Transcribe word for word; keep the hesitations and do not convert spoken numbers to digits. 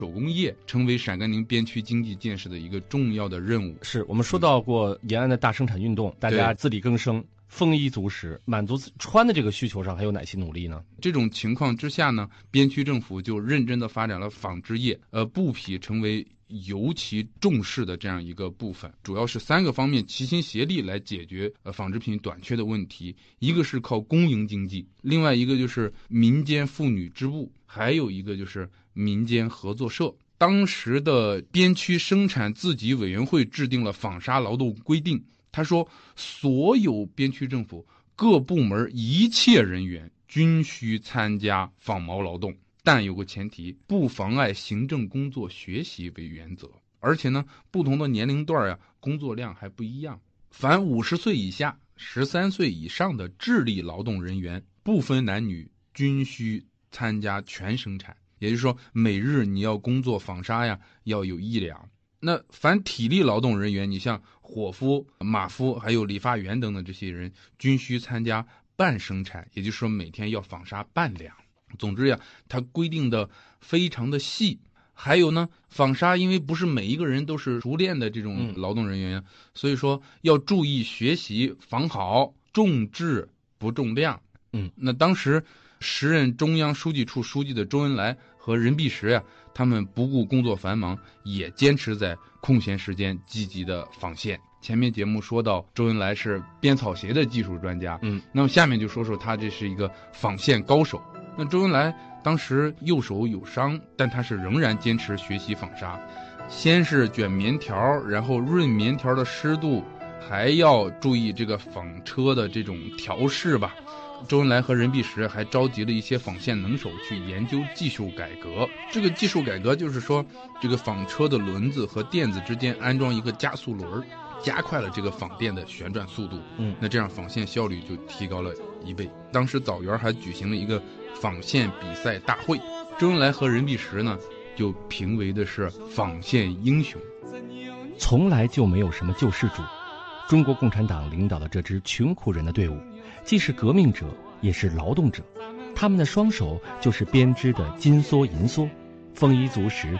手工业成为陕甘宁边区经济建设的一个重要的任务。 是我们说到过延安的大生产运动，大家自力更生，丰衣足食，满足穿的这个需求上还有哪些努力呢？ 这种情况之下呢，边区政府就认真的发展了纺织业，呃，布匹成为尤其重视的这样一个部分，主要是三个方面齐心协力来解决呃纺织品短缺的问题。一个是靠公营经济，另外一个就是民间妇女织布，还有一个就是民间合作社。当时的边区生产自给委员会制定了纺纱劳动规定，他说所有边区政府各部门一切人员均需参加纺毛劳动，但有个前提，不妨碍行政工作学习为原则。而且呢，不同的年龄段呀，工作量还不一样。凡五十岁以下、十三岁以上的智力劳动人员，不分男女，均需参加全生产。也就是说，每日你要工作纺纱呀，要有一两。那凡体力劳动人员，你像伙夫、马夫，还有理发员等等这些人，均需参加半生产，也就是说每天要纺纱半两。总之呀，它规定的非常的细。还有呢，纺纱因为不是每一个人都是熟练的这种劳动人员，嗯、所以说要注意学习纺好，重质不重量。 嗯， 那当时时任中央书记处书记的周恩来和任弼时呀，他们不顾工作繁忙，也坚持在空闲时间积极的纺线。前面节目说到周恩来是编草鞋的技术专家， 嗯， 那么下面就说说他这是一个纺线高手。那周恩来当时右手有伤，但他是仍然坚持学习纺纱，先是卷棉条，然后润棉条的湿度，还要注意这个纺车的这种调试吧。周恩来和任弼时还召集了一些纺线能手去研究技术改革。这个技术改革就是说，这个纺车的轮子和垫子之间安装一个加速轮，加快了这个纺垫的旋转速度。 嗯， 那这样纺线效率就提高了一倍。当时枣园还举行了一个纺线比赛大会，周恩来和任弼时呢就评为的是纺线英雄。 从来就没有什么救世主，中国共产党领导的这支穷苦人的队伍，既是革命者，也是劳动者。他们的双手就是编织的金梭银梭，丰衣足食，